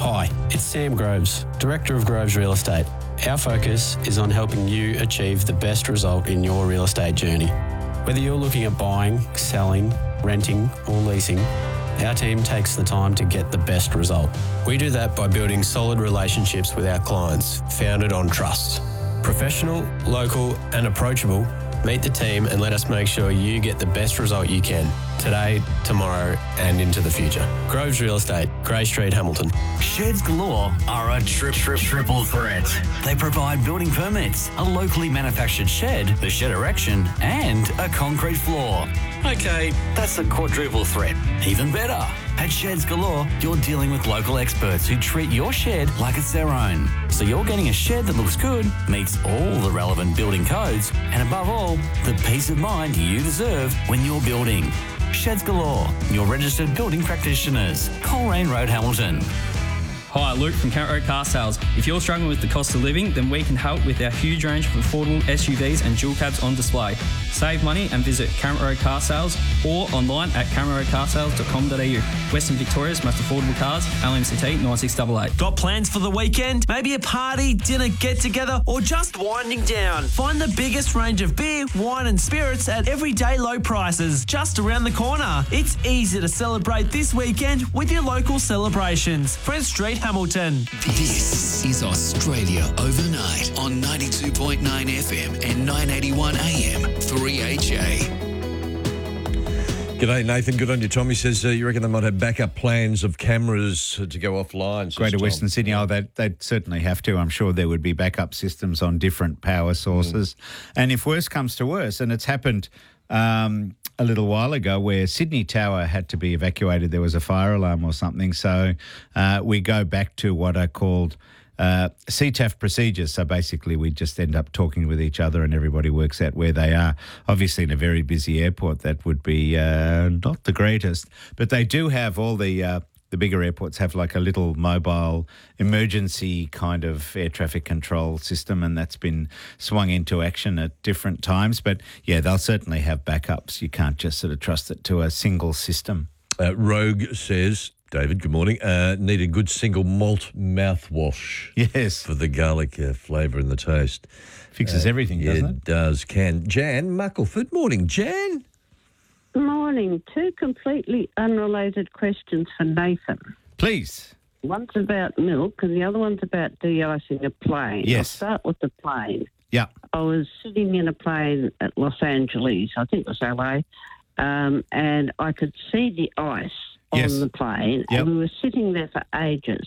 Hi, it's Sam Groves, Director of Groves Real Estate. Our focus is on helping you achieve the best result in your real estate journey. Whether you're looking at buying, selling, renting or leasing, our team takes the time to get the best result. We do that by building solid relationships with our clients, founded on trust. Professional, local and approachable, meet the team and let us make sure you get the best result you can today, tomorrow and into the future. Groves Real Estate, Grey Street, Hamilton. Sheds Galore are a triple threat. They provide building permits, a locally manufactured shed, the shed erection and a concrete floor. Okay, that's a quadruple threat. Even better. At Sheds Galore, you're dealing with local experts who treat your shed like it's their own. So you're getting a shed that looks good, meets all the relevant building codes, and above all, the peace of mind you deserve when you're building. Sheds Galore, your registered building practitioners. Coleraine Road, Hamilton. Hi, Luke from Carrot Road Car Sales. If you're struggling with the cost of living, then we can help with our huge range of affordable SUVs and dual cabs on display. Save money and visit Carrot Road Car Sales or online at carrotroadcarsales.com.au. Western Victoria's most affordable cars, LMCT 9688. Got plans for the weekend? Maybe a party, dinner, get-together, or just winding down? Find the biggest range of beer, wine and spirits at everyday low prices just around the corner. It's easy to celebrate this weekend with your local celebrations. Friends Street, Hamilton. This is Australia Overnight on 92.9 FM and 981 AM 3HA. G'day, Nathan. Good on you, Tom. He says you reckon they might have backup plans of cameras to go offline. Greater Western Sydney, they'd certainly have to. I'm sure there would be backup systems on different power sources. And if worse comes to worse, and it's happened a little while ago where Sydney Tower had to be evacuated, there was a fire alarm or something. So we go back to what are called CTAF procedures. So basically we just end up talking with each other and everybody works out where they are. Obviously in a very busy airport that would be not the greatest, but they do have all the bigger airports have like a little mobile emergency kind of air traffic control system, and that's been swung into action at different times. But yeah, they'll certainly have backups. You can't just sort of trust it to a single system. Rogue says, David, good morning, need a good single malt mouthwash. Yes. For the garlic flavour in the taste. Fixes everything, doesn't it? It does, can. Jan Muckleford, morning, Jan. Morning. Two completely unrelated questions for Nathan. Please. One's about milk and the other one's about de-icing a plane. Yes. I'll start with the plane. Yeah. I was sitting in a plane at Los Angeles, I think it was LA, and I could see the ice on the plane, and we were sitting there for ages.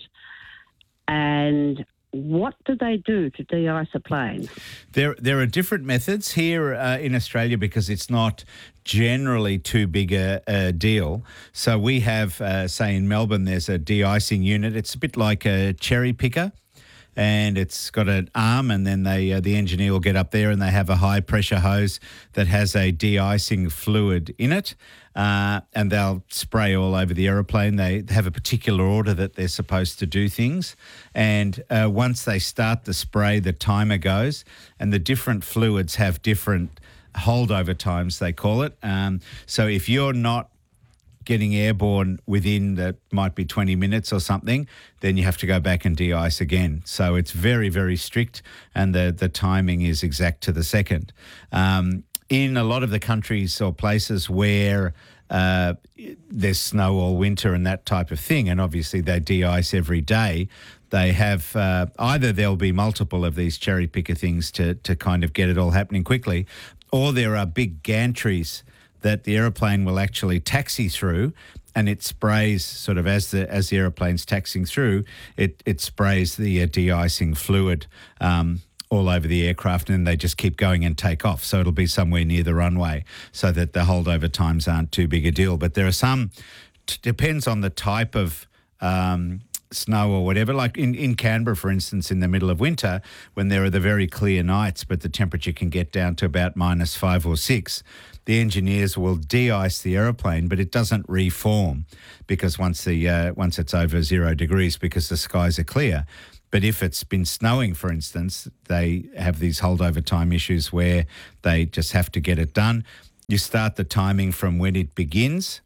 And what do they do to de-ice a plane? There are different methods here in Australia because it's not generally too big a deal. So we have, say in Melbourne, there's a de-icing unit. It's a bit like a cherry picker, and it's got an arm, and then the engineer will get up there and they have a high-pressure hose that has a de-icing fluid in it, and they'll spray all over the aeroplane. They have a particular order that they're supposed to do things, and once they start the spray, the timer goes, and the different fluids have different holdover times, they call it. So if you're not getting airborne within that might be 20 minutes or something, then you have to go back and de-ice again. So it's very, very strict, and the timing is exact to the second. In a lot of the countries or places where there's snow all winter and that type of thing, and obviously they de-ice every day, they have either there'll be multiple of these cherry picker things to kind of get it all happening quickly, or there are big gantries that the aeroplane will actually taxi through, and it sprays sort of as the aeroplane's taxiing through, it sprays the de-icing fluid all over the aircraft, and then they just keep going and take off. So it'll be somewhere near the runway so that the holdover times aren't too big a deal. But there are some, depends on the type of snow or whatever. Like in Canberra, for instance, in the middle of winter, when there are the very clear nights, but the temperature can get down to about -5 or 6, the engineers will de-ice the aeroplane, but it doesn't reform because once it's over 0 degrees, because the skies are clear. But if it's been snowing, for instance, they have these holdover time issues where they just have to get it done. You start the timing from when it begins,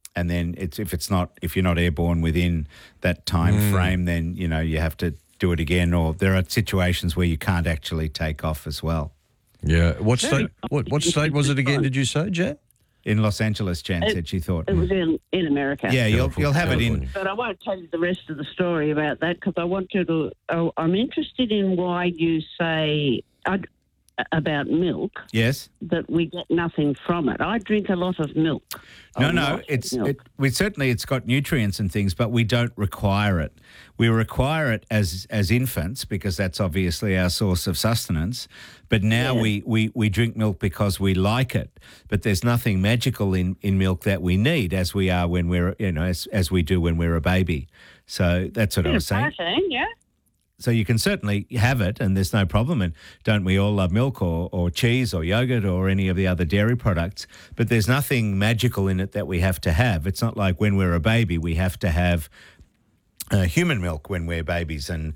And then if you're not airborne within that time frame, then, you have to do it again, or there are situations where you can't actually take off as well. Yeah. What state was it again, did you say, Jan? In Los Angeles, Jan said she thought. It was in America. Yeah, you'll have it in. But I won't tell you the rest of the story about that because I want you to. I'm interested in why you say about milk. Yes. That we get nothing from it. I drink a lot of milk. No, it's got nutrients and things, but we don't require it. We require it as infants because that's obviously our source of sustenance. But now we drink milk because we like it. But there's nothing magical in milk that we need as we are when we're, as we do when we're a baby. So that's what I was saying. Protein, yeah. So you can certainly have it and there's no problem. And don't we all love milk or cheese or yogurt or any of the other dairy products? But there's nothing magical in it that we have to have. It's not like when we're a baby, we have to have human milk when we're babies. And,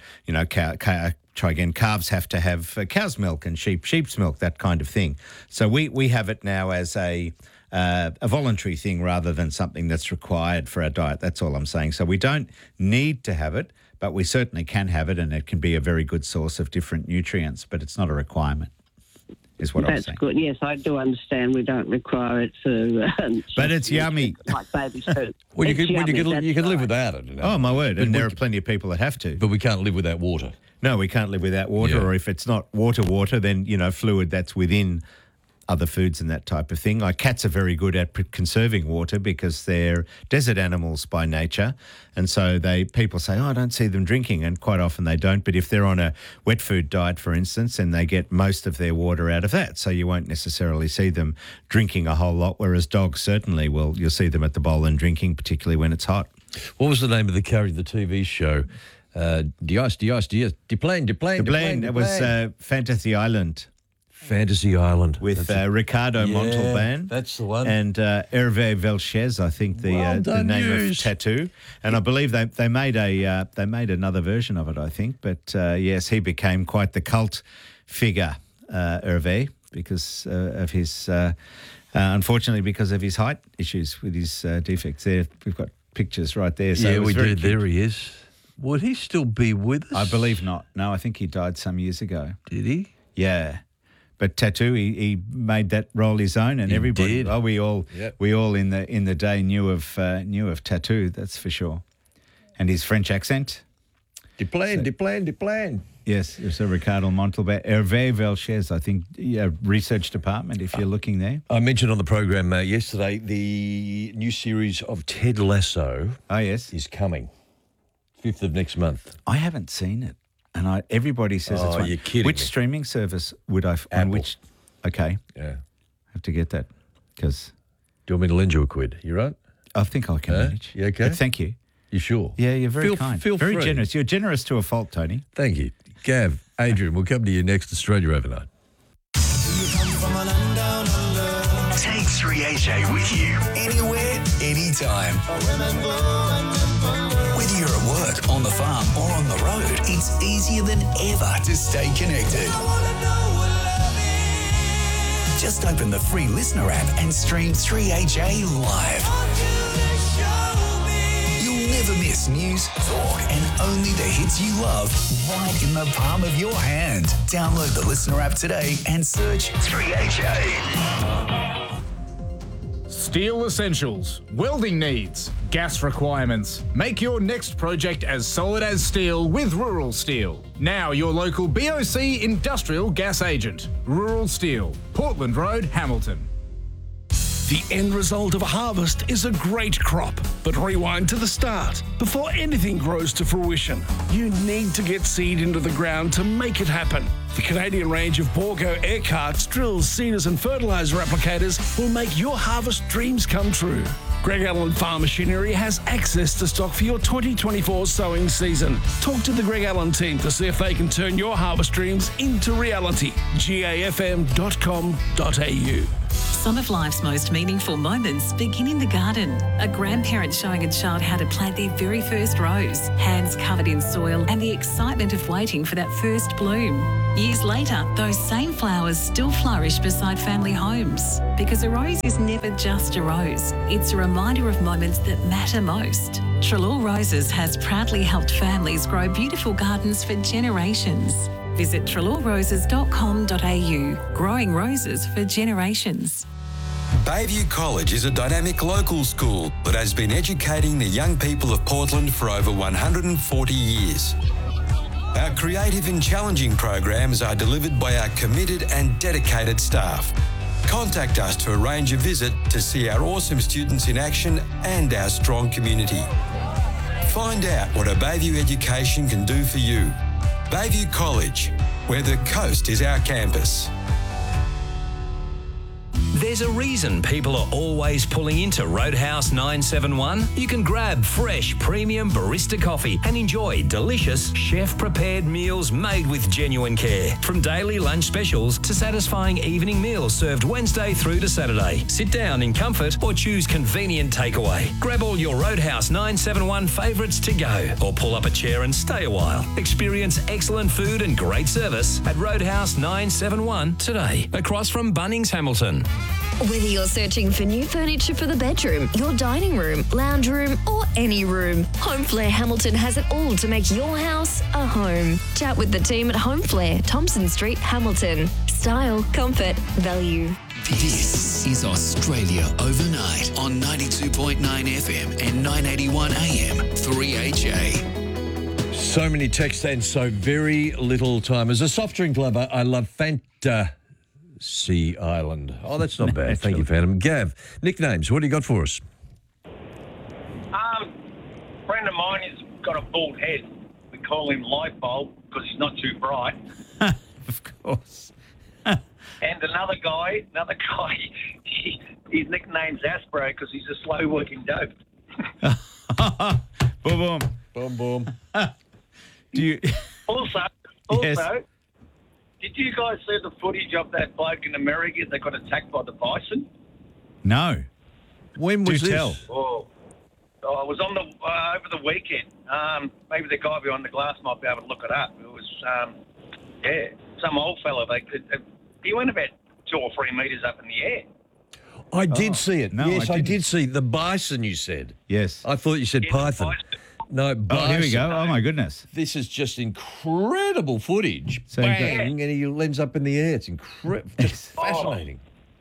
calves have to have cow's milk and sheep's milk, that kind of thing. So we have it now as a voluntary thing rather than something that's required for our diet. That's all I'm saying. So we don't need to have it, but we certainly can have it, and it can be a very good source of different nutrients, but it's not a requirement, is what I'm saying. That's good. Yes, I do understand we don't require it for... but it's yummy. Like baby food. Well, you can live without it. Oh, my word. And there are plenty of people that have to. But we can't live without water. No, we can't live without water, or if it's not water, then, fluid that's within other foods and that type of thing. Like cats are very good at conserving water because they're desert animals by nature. And so people say, I don't see them drinking. And quite often they don't. But if they're on a wet food diet, for instance, then they get most of their water out of that. So you won't necessarily see them drinking a whole lot, whereas dogs certainly will. You'll see them at the bowl and drinking, particularly when it's hot. What was the name of the TV show? It was Fantasy Island. Fantasy Island. With Ricardo Montalban. That's the one. And Hervé Velchez, I think the name of Tattoo. And I believe they made another version of it, I think. But yes, he became quite the cult figure, Hervé, because of his, unfortunately, because of his height issues with his defects. There, we've got pictures right there. So we did. There he is. Would he still be with us? I believe not. No, I think he died some years ago. Did he? Yeah. But Tattoo, he made that role his own, and everybody. Did. Oh, we all in the day knew of Tattoo. That's for sure. And his French accent. Deplan. Yes, so Ricardo Montalban, Hervé Velchez, I think, research department. If you're looking there, I mentioned on the program yesterday the new series of Ted Lasso. Oh yes, is coming 5th of next month. I haven't seen it. And everybody says it's fun. You're kidding Which me. streaming service would I... Apple. Okay. Yeah. I have to get that because... Do you want me to lend you a quid? You right? I think I can manage. You okay? But thank you. You sure? Yeah, you're very kind. Feel very free. generous. You're generous to a fault, Tony. Thank you. Gav, Adrian, we'll come to you next, Australia Overnight. Take 3AJ with you anywhere, anytime. Whether you're at work, on the farm, or on the road, it's easier than ever to stay connected. Just open the free Listener app and stream 3AJ live. You'll never miss news, talk, and only the hits you love right in the palm of your hand. Download the Listener app today and search 3AJ. Steel essentials, welding needs, gas requirements. Make your next project as solid as steel with Rural Steel. Now your local BOC industrial gas agent. Rural Steel, Portland Road, Hamilton. The end result of a harvest is a great crop. But rewind to the start. Before anything grows to fruition, you need to get seed into the ground to make it happen. The Canadian range of Borgo air carts, drills, seeders and fertiliser applicators will make your harvest dreams come true. Greg Allen Farm Machinery has access to stock for your 2024 sowing season. Talk to the Greg Allen team to see if they can turn your harvest dreams into reality. gafm.com.au. Some of life's most meaningful moments begin in the garden. A grandparent showing a child how to plant their very first rose, hands covered in soil, and the excitement of waiting for that first bloom. Years later, those same flowers still flourish beside family homes. Because a rose is never just a rose. It's a reminder of moments that matter most. Trelaw Roses has proudly helped families grow beautiful gardens for generations. Visit trelawroses.com.au. Growing roses for generations. Bayview College is a dynamic local school that has been educating the young people of Portland for over 140 years. Our creative and challenging programs are delivered by our committed and dedicated staff. Contact us to arrange a visit to see our awesome students in action and our strong community. Find out what a Bayview education can do for you. Bayview College, where the coast is our campus. There's a reason people are always pulling into Roadhouse 971. You can grab fresh, premium barista coffee and enjoy delicious, chef-prepared meals made with genuine care. From daily lunch specials to satisfying evening meals served Wednesday through to Saturday. Sit down in comfort or choose convenient takeaway. Grab all your Roadhouse 971 favourites to go or pull up a chair and stay a while. Experience excellent food and great service at Roadhouse 971 today, across from Bunnings Hamilton. Whether you're searching for new furniture for the bedroom, your dining room, lounge room, or any room, Home Flair Hamilton has it all to make your house a home. Chat with the team at Home Flair, Thompson Street, Hamilton. Style, comfort, value. This is Australia Overnight on 92.9 FM and 981 AM 3HA. So many texts and so very little time. As a soft drink lover, I love Fanta Sea Island. Oh, that's not bad. Thank you, Phantom. Gav, nicknames, what do you got for us? A friend of mine has got a bald head. We call him Light Bulb because he's not too bright. Of course. And another guy, his nickname's Aspro because he's a slow-working dope. Boom, boom. Boom, boom. Do you... Also, Yes. Did you guys see the footage of that bloke in America that got attacked by the bison? No. When was Do this? tell. Oh, it was on the over the weekend. Maybe the guy behind the glass might be able to look it up. It was, some old fella. He went about 2 or 3 metres up in the air. I did see it. No, yes, I I didn't. did see the bison, you said. Yes. I thought you said Yeah, the python. bison. No, bison. Oh, here we go. Oh, my goodness. This is just incredible footage. So you got- Bang, and he ends up in the air. It's incredible. Just fascinating.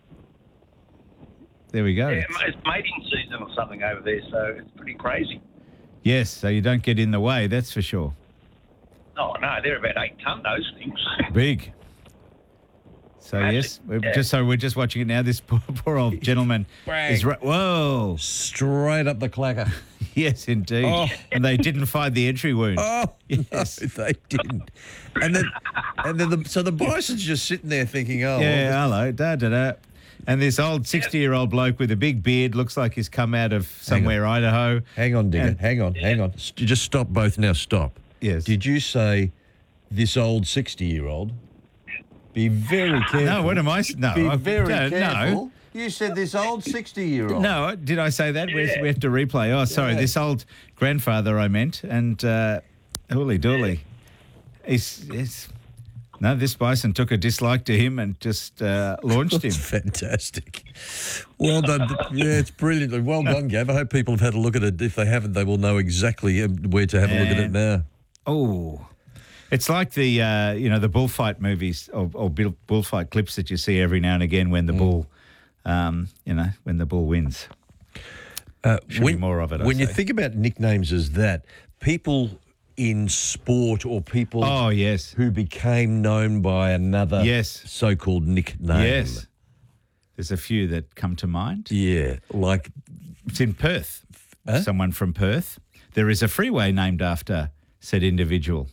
There we go. Yeah, it's mating season or something over there, so it's pretty crazy. Yes, so you don't get in the way, that's for sure. Oh, no, they're about 8 tonne, those things. Big. So, yes, we're just watching it now. This poor old gentleman Bang. is... Whoa. Straight up the clacker. Yes, indeed. Oh. And they didn't find the entry wound. Oh, Yes. no, they didn't. And then the bison's just sitting there thinking, oh, Yeah, well, hello, da-da-da. And this old 60-year-old bloke with a big beard looks like he's come out of somewhere, Idaho. hang on, Digger. And- Hang on. Just stop both now. Stop. Yes. Did you say this old 60-year-old? Be very careful. No, what am I... No, Be I- very no, careful. You said this old 60-year-old. No, did I say that? We have to replay. Oh, sorry, Yeah. this old grandfather I meant. And hooly dooly. No, this bison took a dislike to him and just launched him. That's fantastic. Well done. Yeah, it's brilliantly well done, Gav. I hope people have had a look at it. If they haven't, they will know exactly where to have a look at it now. Oh, it's like the the bullfight movies or bullfight clips that you see every now and again when the bull, when the bull wins. Should be more of it. When you think about nicknames as that, people in sport or people who became known by another so-called nickname. Yes. There's a few that come to mind. Yeah, like... It's in Perth. Someone from Perth. There is a freeway named after said individual.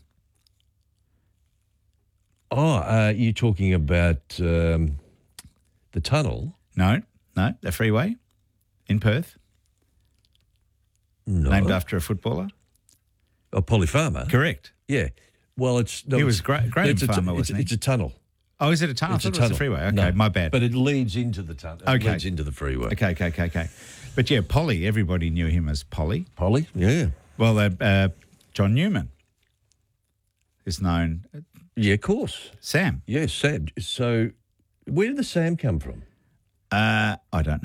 Oh, you talking about the tunnel? No, the freeway in Perth. No. Named after a footballer. A Polly Farmer? Correct. Yeah. Well, it's... No, He was Graham Farmer, wasn't he? It's a tunnel. Oh, is it a tunnel? It's I a thought tunnel. It was a freeway. Okay, No, my bad. But it leads into the tunnel. It Okay. leads into the freeway. Okay. But yeah, Polly, everybody knew him as Polly. Polly, yeah. Well, John Newman is known. Yeah, of course. Sam. Yes, Sam. So where did the Sam come from? I don't know.